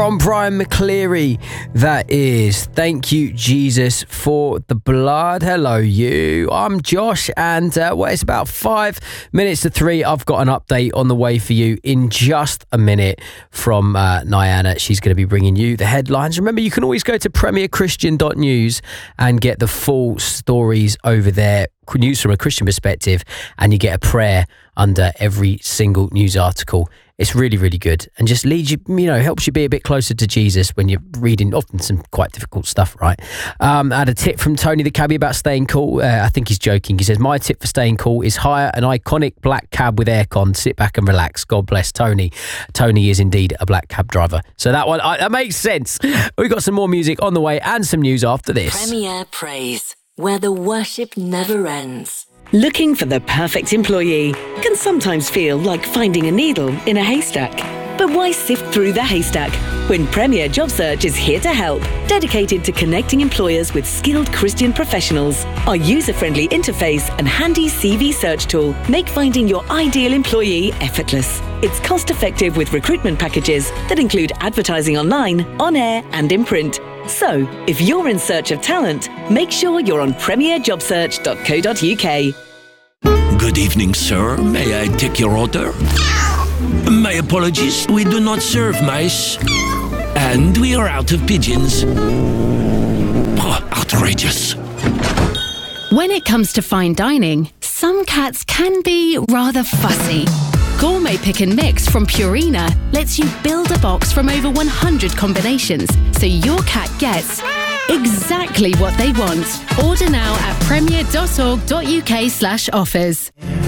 From Brian McCleary, that is. Thank you, Jesus, for the blood. Hello, you. I'm Josh, and it's about 5 minutes to 3. I've got an update on the way for you in just a minute from Nyana. She's going to be bringing you the headlines. Remember, you can always go to premierchristian.news and get the full stories over there, news from a Christian perspective, and you get a prayer under every single news article. It's really, really good, and just leads you, helps you be a bit closer to Jesus when you're reading often some quite difficult stuff, right? I had a tip from Tony the cabbie about staying cool. I think he's joking. He says, my tip for staying cool is hire an iconic black cab with aircon. Sit back and relax. God bless Tony. Tony is indeed a black cab driver. So that makes sense. We've got some more music on the way and some news after this. Premier Praise, where the worship never ends. Looking for the perfect employee can sometimes feel like finding a needle in a haystack. But why sift through the haystack when Premier Job Search is here to help, dedicated to connecting employers with skilled Christian professionals? Our user-friendly interface and handy CV search tool make finding your ideal employee effortless. It's cost-effective with recruitment packages that include advertising online, on air and in print. So, if you're in search of talent, make sure you're on premierjobsearch.co.uk. Good evening, sir. May I take your order? My apologies, we do not serve mice. And we are out of pigeons. Oh, outrageous. When it comes to fine dining, some cats can be rather fussy. Gourmet Pick and Mix from Purina lets you build a box from over 100 combinations, so your cat gets exactly what they want. Order now at premier.org.uk/offers.